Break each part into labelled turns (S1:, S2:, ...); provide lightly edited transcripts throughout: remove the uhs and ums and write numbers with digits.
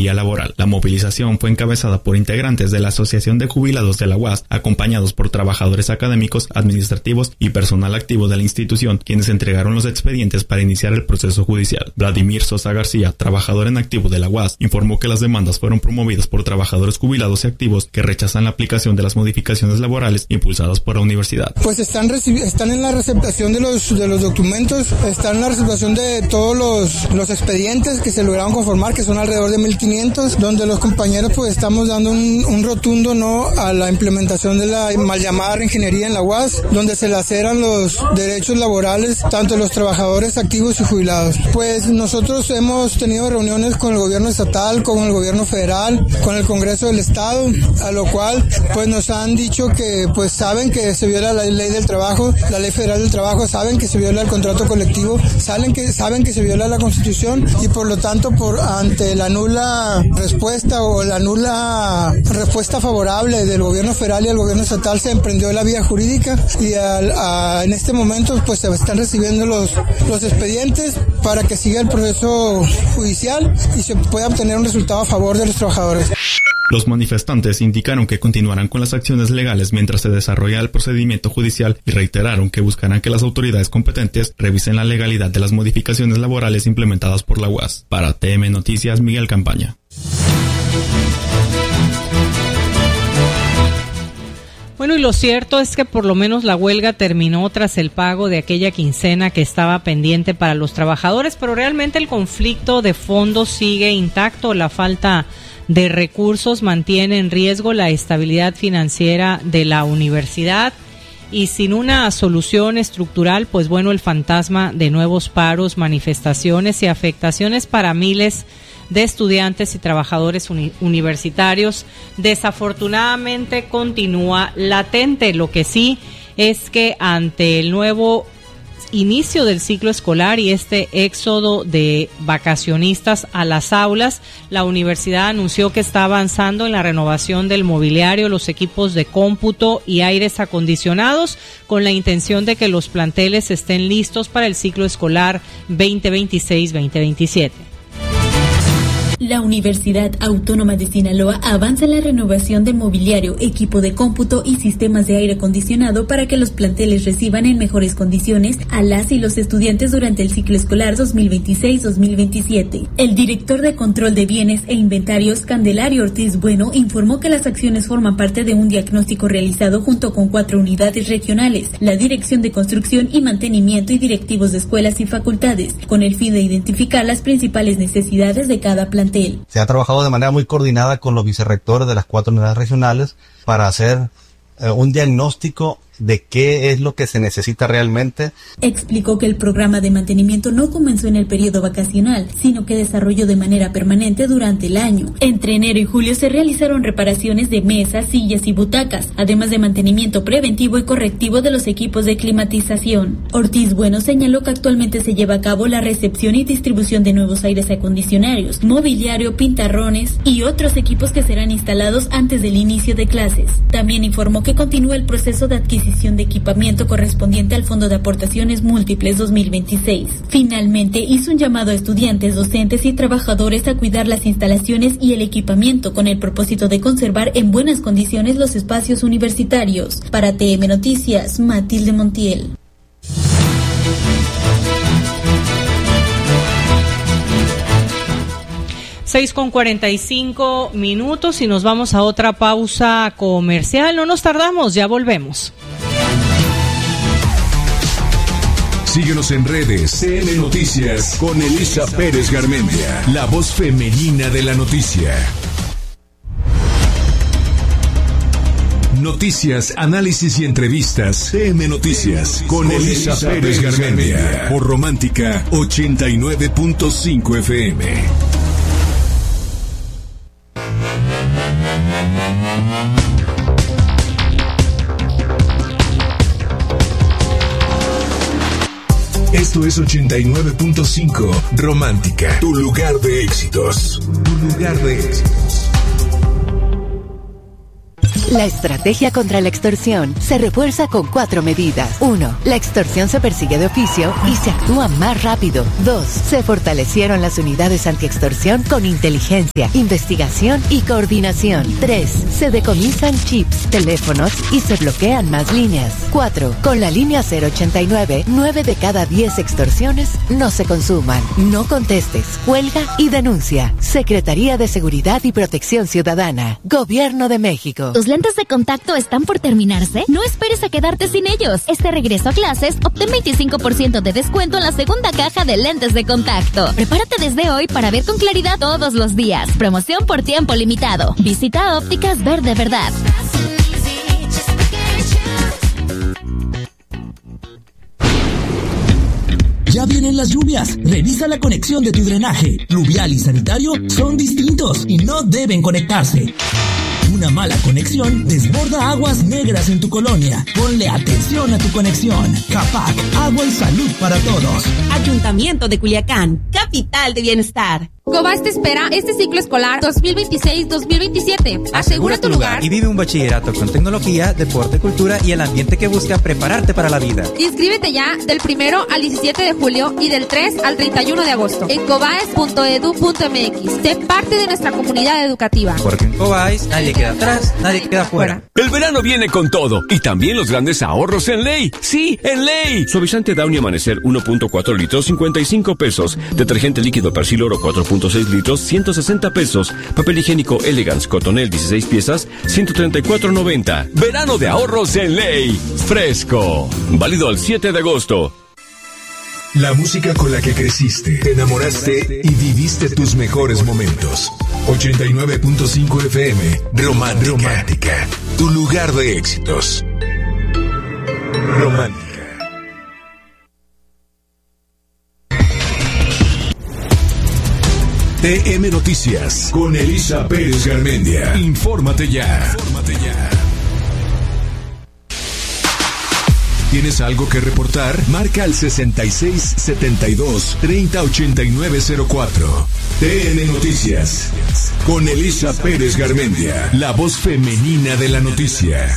S1: día laboral. La movilización fue encabezada por integrantes de la Asociación de Jubilados de la UAS, acompañados por trabajadores académicos, administrativos y personal activo de la institución, quienes entregaron los expedientes para iniciar el proceso judicial. Vladimir Sosa García, trabajador en activo de la UAS, informó que las demandas fueron promovidas por trabajadores jubilados y activos que rechazan la aplicación de las modificaciones laborales impulsadas por la universidad.
S2: Pues están en la receptación de los documentos, están en la receptación de todos los expedientes que se lograron conformar, que son alrededor de 1,500, donde los compañeros pues estamos dando un rotundo no a la implementación de la mal llamada reingeniería en la UAS, donde se laceran los derechos laborales tanto de los trabajadores activos y jubilados. Pues nosotros hemos tenido reuniones con el gobierno estatal, con el gobierno federal, con el Congreso del Estado, a lo cual pues nos han dicho que pues saben que se viola la ley del trabajo, la ley federal del trabajo, saben que se viola el contrato colectivo, saben que se viola la Constitución y por lo tanto ante la nula respuesta o la nula respuesta favorable del gobierno federal y del gobierno estatal se emprendió la vía jurídica y en este momento pues se están recibiendo los expedientes para que siga el proceso judicial y se pueda obtener un resultado a favor de los trabajadores.
S1: Los manifestantes indicaron que continuarán con las acciones legales mientras se desarrolla el procedimiento judicial y reiteraron que buscarán que las autoridades competentes revisen la legalidad de las modificaciones laborales implementadas por la UAS. Para TM Noticias, Miguel Campaña.
S3: Bueno, y lo cierto es que por lo menos la huelga terminó tras el pago de aquella quincena que estaba pendiente para los trabajadores, pero realmente el conflicto de fondo sigue intacto. La falta de recursos mantiene en riesgo la estabilidad financiera de la universidad y sin una solución estructural, pues bueno, el fantasma de nuevos paros, manifestaciones y afectaciones para miles de estudiantes y trabajadores universitarios desafortunadamente continúa latente. Lo que sí es que ante el nuevo inicio del ciclo escolar y este éxodo de vacacionistas a las aulas, la universidad anunció que está avanzando en la renovación del mobiliario, los equipos de cómputo y aires acondicionados, con la intención de que los planteles estén listos para el ciclo escolar 2026-2027.
S4: La Universidad Autónoma de Sinaloa avanza en la renovación del mobiliario, equipo de cómputo y sistemas de aire acondicionado para que los planteles reciban en mejores condiciones a las y los estudiantes durante el ciclo escolar 2026-2027. El director de Control de Bienes e Inventarios, Candelario Ortiz Bueno, informó que las acciones forman parte de un diagnóstico realizado junto con 4 unidades regionales, la Dirección de Construcción y Mantenimiento y directivos de escuelas y facultades, con el fin de identificar las principales necesidades de cada plantel.
S5: Se ha trabajado de manera muy coordinada con los vicerrectores de las 4 unidades regionales para hacer un diagnóstico de qué es lo que se necesita realmente.
S4: Explicó que el programa de mantenimiento no comenzó en el periodo vacacional, sino que desarrolló de manera permanente durante el año. Entre enero y julio se realizaron reparaciones de mesas, sillas y butacas, además de mantenimiento preventivo y correctivo de los equipos de climatización. Ortiz Bueno señaló que actualmente se lleva a cabo la recepción y distribución de nuevos aires acondicionados, mobiliario, pintarrones y otros equipos que serán instalados antes del inicio de clases. También informó que continúa el proceso de adquisición de equipamiento correspondiente al Fondo de Aportaciones Múltiples 2026. Finalmente, hizo un llamado a estudiantes, docentes y trabajadores a cuidar las instalaciones y el equipamiento con el propósito de conservar en buenas condiciones los espacios universitarios. Para TM Noticias, Matilde Montiel.
S3: Con 45 minutos y nos vamos a otra pausa comercial. No nos tardamos, ya volvemos.
S6: Síguenos en redes, CN Noticias con Elisa Pérez Garmendia, la voz femenina de la noticia. Noticias, análisis y entrevistas. CM Noticias con Elisa Pérez Garmendia por Romántica 89.5 FM. Esto es 89.5 Romántica, tu lugar de éxitos. Tu lugar de éxitos.
S7: La estrategia contra la extorsión se refuerza con 4 medidas. 1. La extorsión se persigue de oficio y se actúa más rápido. 2. Se fortalecieron las unidades antiextorsión con inteligencia, investigación y coordinación. 3. Se decomisan chips, teléfonos y se bloquean más líneas. 4. Con la línea 089, 9 de cada 10 extorsiones no se consuman. No contestes, cuelga y denuncia. Secretaría de Seguridad y Protección Ciudadana. Gobierno de México.
S8: ¿Tus lentes de contacto están por terminarse? No esperes a quedarte sin ellos. Este regreso a clases, obtén 25% de descuento en la segunda caja de lentes de contacto. Prepárate desde hoy para ver con claridad todos los días. Promoción por tiempo limitado. Visita Ópticas Verde Verdad.
S9: Ya vienen las lluvias. Revisa la conexión de tu drenaje. Pluvial y sanitario son distintos y no deben conectarse. Una mala conexión desborda aguas negras en tu colonia. Ponle atención a tu conexión. CAPAC, agua y salud para todos.
S10: Ayuntamiento de Culiacán, capital de bienestar.
S11: Cobas te espera este ciclo escolar 2026-2027. Asegura tu lugar
S12: y vive un bachillerato con tecnología, deporte, cultura y el ambiente que busca prepararte para la vida.
S11: Inscríbete ya del 1 al 17 de julio y del 3 al 31 de agosto en cobaes.edu.mx. Sé parte de nuestra comunidad educativa.
S12: Porque en Cobaes nadie queda atrás, nadie queda fuera.
S13: El verano viene con todo y también los grandes ahorros en Ley. Sí, en Ley. Suavizante Downy Amanecer 1.4 litros, 55 pesos. Detergente líquido Persil Oro 4.6 litros, 160 pesos. Papel higiénico Elegance Cotonel 16 piezas, 134.90. Verano de ahorros en Ley. Fresco. Válido al 7 de agosto.
S6: La música con la que creciste, te enamoraste y viviste tus mejores momentos. 89.5 FM, Romántica. Tu lugar de éxitos. Romántica. TM Noticias con Elisa Pérez Garmendia. Infórmate ya. ¿Tienes algo que reportar? Marca al 6672-308904. TN Noticias. Con Elisa Pérez Garmendia, la voz femenina de la noticia.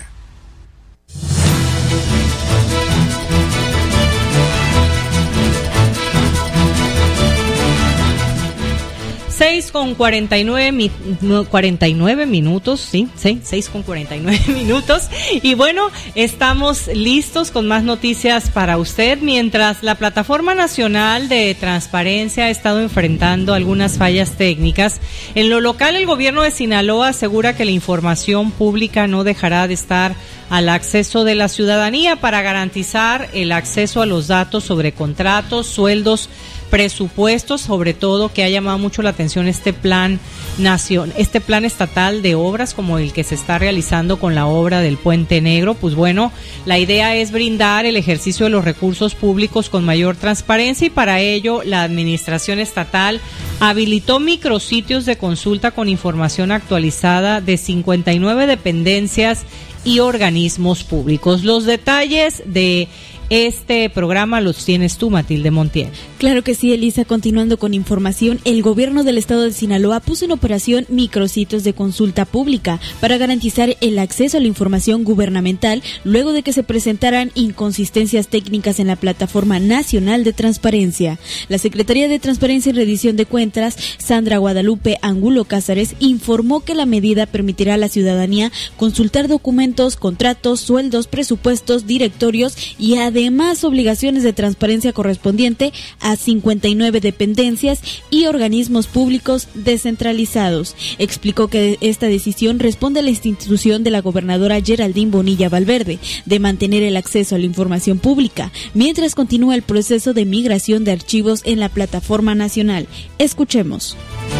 S3: 6:49 minutos, sí, 6:49 minutos. Y bueno, estamos listos con más noticias para usted. Mientras la Plataforma Nacional de Transparencia ha estado enfrentando algunas fallas técnicas, en lo local el gobierno de Sinaloa asegura que la información pública no dejará de estar al acceso de la ciudadanía para garantizar el acceso a los datos sobre contratos, sueldos, presupuestos, sobre todo que ha llamado mucho la atención este plan estatal de obras como el que se está realizando con la obra del Puente Negro. Pues bueno, la idea es brindar el ejercicio de los recursos públicos con mayor transparencia y para ello la administración estatal habilitó micrositios de consulta con información actualizada de 59 dependencias y organismos públicos. Los detalles de este programa los tienes tú, Matilde Montiel.
S14: Claro que sí, Elisa. Continuando con información, el gobierno del estado de Sinaloa puso en operación micrositios de consulta pública para garantizar el acceso a la información gubernamental luego de que se presentaran inconsistencias técnicas en la Plataforma Nacional de Transparencia. La Secretaría de Transparencia y Rendición de Cuentas, Sandra Guadalupe Angulo Cázares, informó que la medida permitirá a la ciudadanía consultar documentos, contratos, sueldos, presupuestos, directorios y además obligaciones de transparencia correspondiente a 59 dependencias y organismos públicos descentralizados. Explicó que esta decisión responde a la institución de la gobernadora Geraldine Bonilla Valverde de mantener el acceso a la información pública, mientras continúa el proceso de migración de archivos en la plataforma nacional. Escuchemos.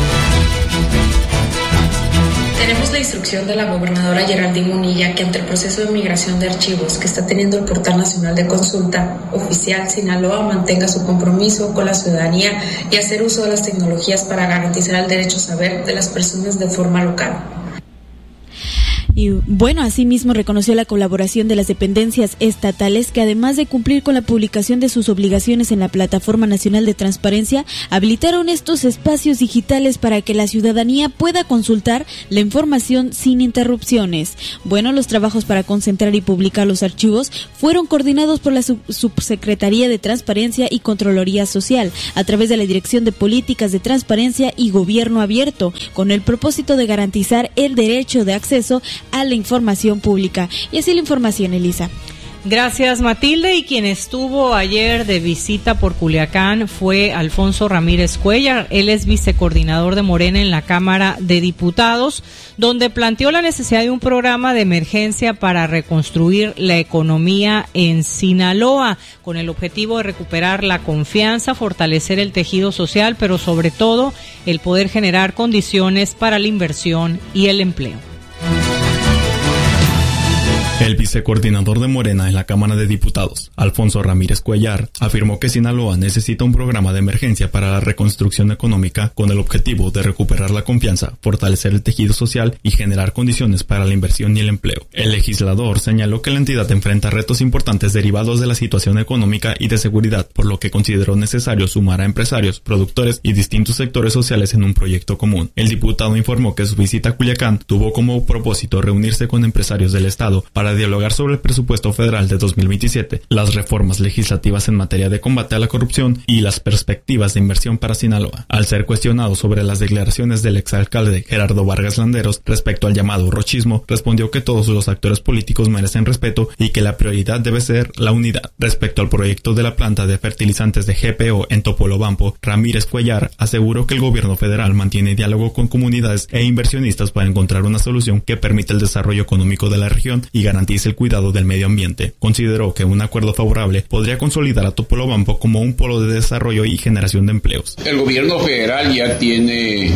S15: Tenemos la instrucción de la gobernadora Geraldine Bonilla que ante el proceso de migración de archivos que está teniendo el Portal Nacional de Consulta Oficial, Sinaloa mantenga su compromiso con la ciudadanía y hacer uso de las tecnologías para garantizar el derecho a saber de las personas de forma local.
S14: Y bueno, asimismo reconoció la colaboración de las dependencias estatales que, además de cumplir con la publicación de sus obligaciones en la Plataforma Nacional de Transparencia, habilitaron estos espacios digitales para que la ciudadanía pueda consultar la información sin interrupciones. Bueno, los trabajos para concentrar y publicar los archivos fueron coordinados por la Subsecretaría de Transparencia y Contraloría Social a través de la Dirección de Políticas de Transparencia y Gobierno Abierto, con el propósito de garantizar el derecho de acceso a la información pública. Y así la información, Elisa.
S3: Gracias, Matilde. Y quien estuvo ayer de visita por Culiacán fue Alfonso Ramírez Cuellar. Él es vicecoordinador de Morena en la Cámara de Diputados, donde planteó la necesidad de un programa de emergencia para reconstruir la economía en Sinaloa, con el objetivo de recuperar la confianza, fortalecer el tejido social, pero sobre todo el poder generar condiciones para la inversión y el empleo.
S1: El vicecoordinador de Morena en la Cámara de Diputados, Alfonso Ramírez Cuellar, afirmó que Sinaloa necesita un programa de emergencia para la reconstrucción económica con el objetivo de recuperar la confianza, fortalecer el tejido social y generar condiciones para la inversión y el empleo. El legislador señaló que la entidad enfrenta retos importantes derivados de la situación económica y de seguridad, por lo que consideró necesario sumar a empresarios, productores y distintos sectores sociales en un proyecto común. El diputado informó que su visita a Culiacán tuvo como propósito reunirse con empresarios del Estado para dialogar sobre el presupuesto federal de 2027, las reformas legislativas en materia de combate a la corrupción y las perspectivas de inversión para Sinaloa. Al ser cuestionado sobre las declaraciones del exalcalde Gerardo Vargas Landeros respecto al llamado rochismo, respondió que todos los actores políticos merecen respeto y que la prioridad debe ser la unidad. Respecto al proyecto de la planta de fertilizantes de GPO en Topolobampo, Ramírez Cuellar aseguró que el gobierno federal mantiene diálogo con comunidades e inversionistas para encontrar una solución que permita el desarrollo económico de la región y garantice el cuidado del medio ambiente. Consideró que un acuerdo favorable podría consolidar a Topolobampo como un polo de desarrollo y generación de empleos.
S16: El gobierno federal ya tiene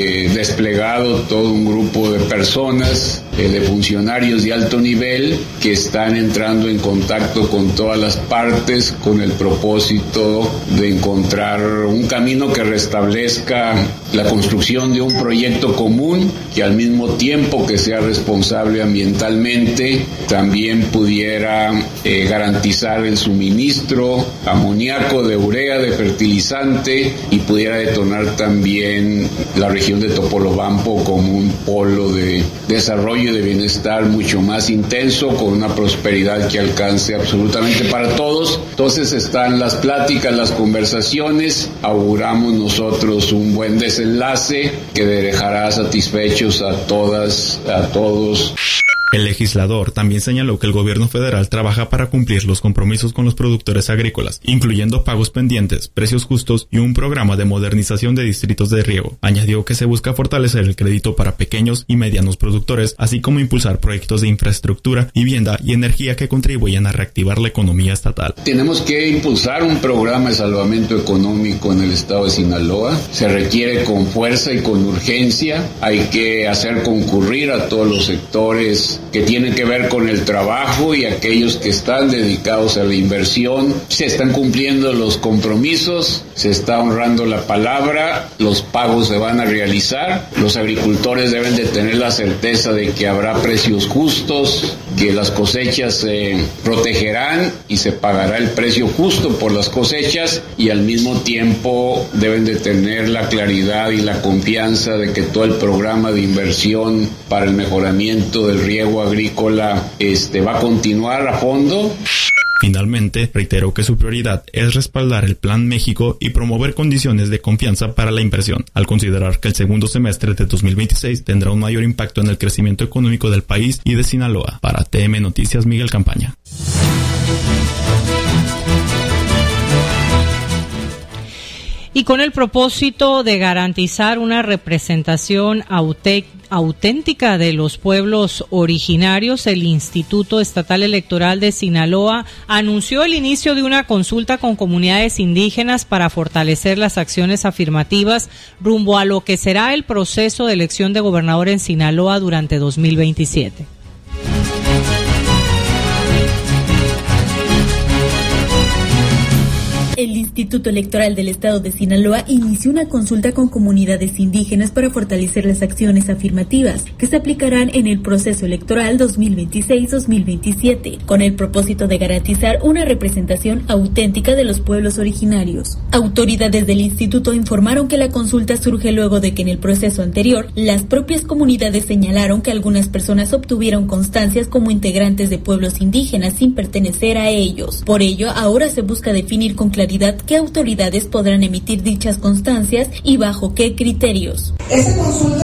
S16: desplegado todo un grupo de personas, de funcionarios de alto nivel que están entrando en contacto con todas las partes con el propósito de encontrar un camino que restablezca la construcción de un proyecto común que al mismo tiempo que sea responsable ambientalmente también pudiera garantizar el suministro amoníaco, de urea, de fertilizante y pudiera detonar también la región de Topolobampo como un polo de desarrollo y de bienestar mucho más intenso, con una prosperidad que alcance absolutamente para todos. Entonces están las pláticas, las conversaciones, auguramos nosotros un buen desenlace que dejará satisfechos a todas, a todos.
S1: El legislador también señaló que el gobierno federal trabaja para cumplir los compromisos con los productores agrícolas, incluyendo pagos pendientes, precios justos y un programa de modernización de distritos de riego. Añadió que se busca fortalecer el crédito para pequeños y medianos productores, así como impulsar proyectos de infraestructura, vivienda y energía que contribuyan a reactivar la economía estatal.
S16: Tenemos que impulsar un programa de salvamento económico en el estado de Sinaloa. Se requiere con fuerza y con urgencia. Hay que hacer concurrir a todos los sectores que tienen que ver con el trabajo y aquellos que están dedicados a la inversión. Se están cumpliendo los compromisos, se está honrando la palabra, los pagos se van a realizar. Los agricultores deben de tener la certeza de que habrá precios justos, que las cosechas se protegerán y se pagará el precio justo por las cosechas, y al mismo tiempo deben de tener la claridad y la confianza de que todo el programa de inversión para el mejoramiento del riego agrícola va a continuar a fondo.
S1: Finalmente, reiteró que su prioridad es respaldar el Plan México y promover condiciones de confianza para la inversión, al considerar que el segundo semestre de 2026 tendrá un mayor impacto en el crecimiento económico del país y de Sinaloa. Para TM Noticias, Miguel Campaña.
S3: Y con el propósito de garantizar una representación auténtica de los pueblos originarios, el Instituto Estatal Electoral de Sinaloa anunció el inicio de una consulta con comunidades indígenas para fortalecer las acciones afirmativas rumbo a lo que será el proceso de elección de gobernador en Sinaloa durante 2027.
S4: El Instituto Electoral del Estado de Sinaloa inició una consulta con comunidades indígenas para fortalecer las acciones afirmativas que se aplicarán en el proceso electoral 2026-2027, con el propósito de garantizar una representación auténtica de los pueblos originarios. Autoridades del instituto informaron que la consulta surge luego de que en el proceso anterior, las propias comunidades señalaron que algunas personas obtuvieron constancias como integrantes de pueblos indígenas sin pertenecer a ellos. Por ello, ahora se busca definir con claridad qué autoridades podrán emitir dichas constancias y bajo qué criterios.
S17: Esa consulta